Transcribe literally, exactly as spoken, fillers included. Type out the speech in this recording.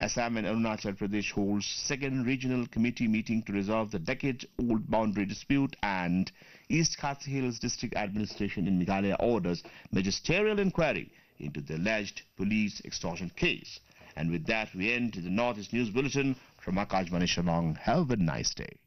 Assam and Arunachal Pradesh holds second regional committee meeting to resolve the decade-old boundary dispute, and East Khasi Hills District Administration in Meghalaya orders magisterial inquiry into the alleged police extortion case. And with that, we end the Northeast News Bulletin from Akashvani Shillong. Have a nice day.